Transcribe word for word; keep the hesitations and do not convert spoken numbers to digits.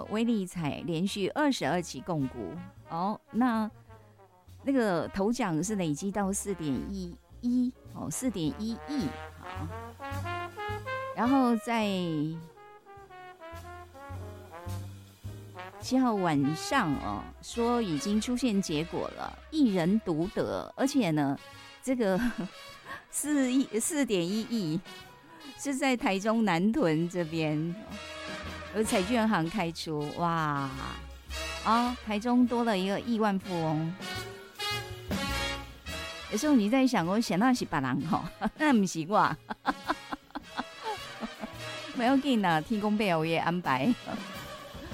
威力彩连续二十二期共股哦，那那个头奖是累积到四点一一哦，四点一亿好，然后在七号晚上哦，说已经出现结果了，一人独得，而且呢，这个四亿四点一亿是在台中南屯这边。由彩券行开出，哇！啊，台中多了一个亿万富翁。有时候你在想，我想那是别人吼，那不是我。没有紧啦，天公伯有爷安排。